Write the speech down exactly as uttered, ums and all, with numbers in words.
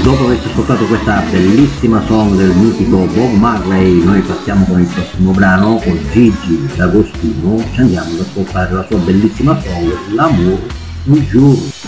Dopo aver ascoltato questa bellissima song del mitico Bob Marley, noi passiamo con il prossimo brano con Gigi D'Agostino, ci andiamo ad ascoltare la sua bellissima song L'amour un jour.